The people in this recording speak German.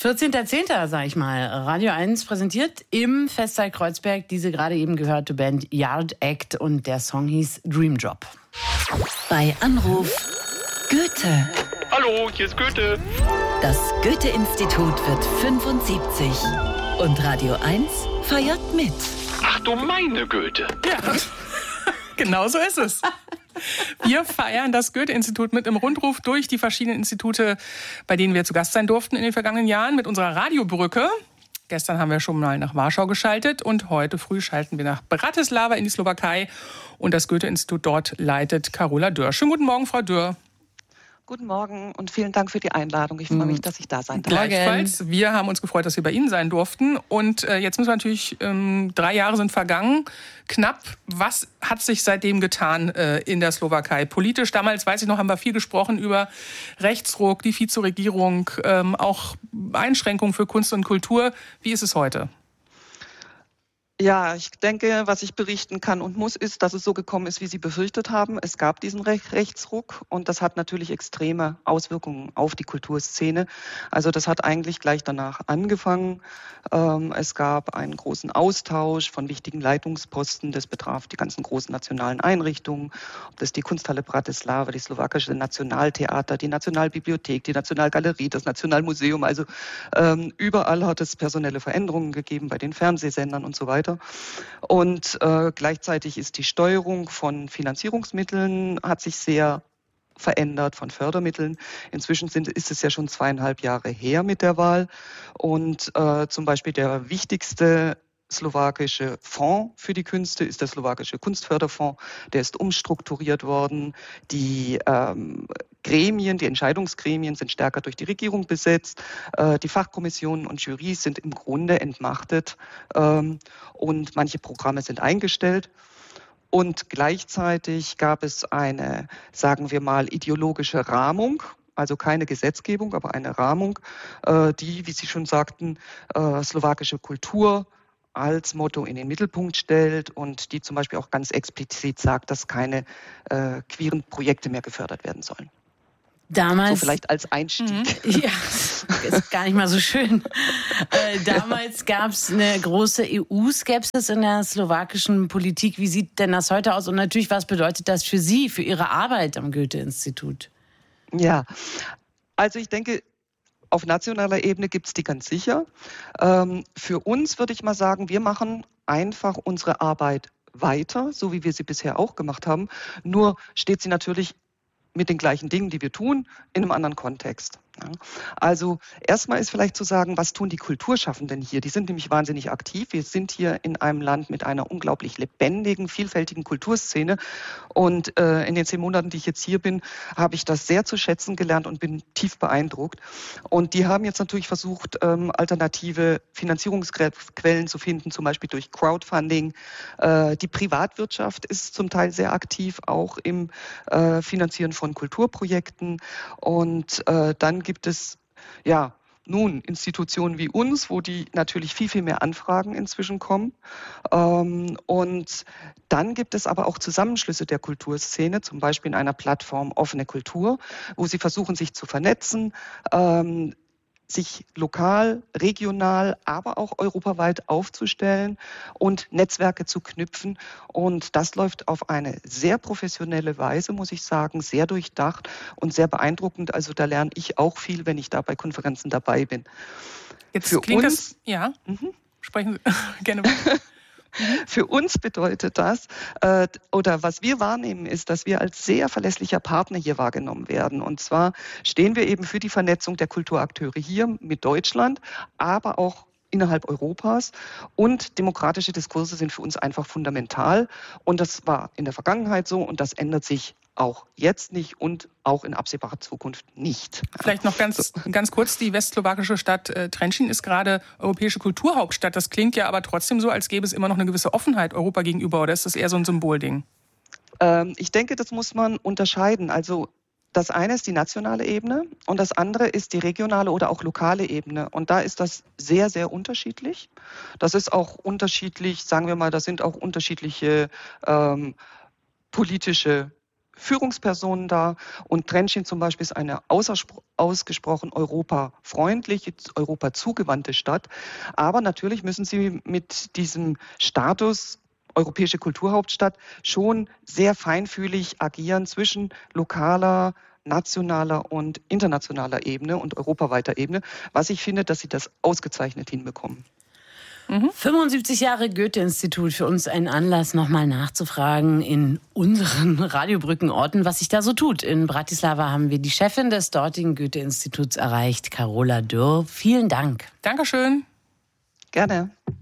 14.10., sag ich mal. Radio 1 präsentiert im Festsaal Kreuzberg diese gerade eben gehörte Band Yard Act und der Song hieß Dream Job. Bei Anruf Goethe. Hallo, hier ist Goethe. Das Goethe-Institut wird 75 und Radio 1 feiert mit. Ach du meine Goethe. Ja, genau so ist es. Wir feiern das Goethe-Institut mit im Rundruf durch die verschiedenen Institute, bei denen wir zu Gast sein durften in den vergangenen Jahren mit unserer Radiobrücke. Gestern haben wir schon mal nach Warschau geschaltet und heute früh schalten wir nach Bratislava in die Slowakei. Und das Goethe-Institut dort leitet Carola Dürr. Schönen guten Morgen, Frau Dürr. Guten Morgen und vielen Dank für die Einladung. Ich freue mich, dass ich da sein darf. Gleichfalls. Wir haben uns gefreut, dass wir bei Ihnen sein durften. Und jetzt müssen wir natürlich, 3 Jahre sind vergangen, knapp. Was hat sich seitdem getan in der Slowakei? Politisch, damals, weiß ich noch, haben wir viel gesprochen über Rechtsruck, die Vizeregierung, auch Einschränkungen für Kunst und Kultur. Wie ist es heute? Ja, ich denke, was ich berichten kann und muss, ist, dass es so gekommen ist, wie Sie befürchtet haben. Es gab diesen Rechtsruck und das hat natürlich extreme Auswirkungen auf die Kulturszene. Also das hat eigentlich gleich danach angefangen. Es gab einen großen Austausch von wichtigen Leitungsposten. Das betraf die ganzen großen nationalen Einrichtungen, ob das die Kunsthalle Bratislava, die slowakische Nationaltheater, die Nationalbibliothek, die Nationalgalerie, das Nationalmuseum. Also überall hat es personelle Veränderungen gegeben bei den Fernsehsendern und so weiter. Und gleichzeitig ist die Steuerung von Finanzierungsmitteln hat sich sehr verändert, von Fördermitteln. Inzwischen ist es ja schon 2,5 Jahre her mit der Wahl. Und zum Beispiel der wichtigste slowakische Fonds für die Künste ist der slowakische Kunstförderfonds. Der ist umstrukturiert worden. Die Gremien, die Entscheidungsgremien sind stärker durch die Regierung besetzt. Die Fachkommissionen und Jurys sind im Grunde entmachtet und manche Programme sind eingestellt. Und gleichzeitig gab es eine, sagen wir mal, ideologische Rahmung, also keine Gesetzgebung, aber eine Rahmung, die, wie Sie schon sagten, slowakische Kultur als Motto in den Mittelpunkt stellt und die zum Beispiel auch ganz explizit sagt, dass keine queeren Projekte mehr gefördert werden sollen. Damals, so vielleicht als Einstieg. Ja, ist gar nicht mal so schön. Damals gab es eine große EU-Skepsis in der slowakischen Politik. Wie sieht denn das heute aus? Und natürlich, was bedeutet das für Sie, für Ihre Arbeit am Goethe-Institut? Ja, also ich denke, auf nationaler Ebene gibt es die ganz sicher. Für uns würde ich mal sagen, wir machen einfach unsere Arbeit weiter, so wie wir sie bisher auch gemacht haben. Nur steht sie natürlich mit den gleichen Dingen, die wir tun, in einem anderen Kontext. Ja. Also erstmal ist vielleicht zu sagen, was tun die Kulturschaffenden hier? Die sind nämlich wahnsinnig aktiv. Wir sind hier in einem Land mit einer unglaublich lebendigen, vielfältigen Kulturszene. Und in den 10 Monaten, die ich jetzt hier bin, habe ich das sehr zu schätzen gelernt und bin tief beeindruckt. Und die haben jetzt natürlich versucht, alternative Finanzierungsquellen zu finden, zum Beispiel durch Crowdfunding. Die Privatwirtschaft ist zum Teil sehr aktiv, auch im Finanzieren von Kulturprojekten. Und dann gibt es ja nun Institutionen wie uns, wo die natürlich viel, viel mehr Anfragen inzwischen kommen. Und dann gibt es aber auch Zusammenschlüsse der Kulturszene, zum Beispiel in einer Plattform Offene Kultur, wo sie versuchen, sich zu vernetzen, sich lokal, regional, aber auch europaweit aufzustellen und Netzwerke zu knüpfen. Und das läuft auf eine sehr professionelle Weise, muss ich sagen, sehr durchdacht und sehr beeindruckend. Also da lerne ich auch viel, wenn ich da bei Konferenzen dabei bin. Jetzt für klingt uns, das, ja, sprechen Sie gerne weiter. Für uns bedeutet das, oder was wir wahrnehmen, ist, dass wir als sehr verlässlicher Partner hier wahrgenommen werden. Und zwar stehen wir eben für die Vernetzung der Kulturakteure hier mit Deutschland, aber auch innerhalb Europas. Und demokratische Diskurse sind für uns einfach fundamental. Und das war in der Vergangenheit so und das ändert sich auch jetzt nicht und auch in absehbarer Zukunft nicht. Vielleicht noch ganz kurz, die westslowakische Stadt Trenčín ist gerade europäische Kulturhauptstadt. Das klingt ja aber trotzdem so, als gäbe es immer noch eine gewisse Offenheit Europa gegenüber, oder ist das eher so ein Symbolding? Ich denke, das muss man unterscheiden. Also das eine ist die nationale Ebene und das andere ist die regionale oder auch lokale Ebene. Und da ist das sehr, sehr unterschiedlich. Das ist auch unterschiedlich, sagen wir mal, das sind auch unterschiedliche politische Führungspersonen da. Und Trenčín zum Beispiel ist eine ausgesprochen europafreundliche, europazugewandte Stadt. Aber natürlich müssen sie mit diesem Status europäische Kulturhauptstadt schon sehr feinfühlig agieren zwischen lokaler, nationaler und internationaler Ebene und europaweiter Ebene, was ich finde, dass sie das ausgezeichnet hinbekommen. 75 Jahre Goethe-Institut, für uns ein Anlass, nochmal nachzufragen in unseren Radiobrückenorten, was sich da so tut. In Bratislava haben wir die Chefin des dortigen Goethe-Instituts erreicht, Karola Dürr. Vielen Dank. Dankeschön. Gerne.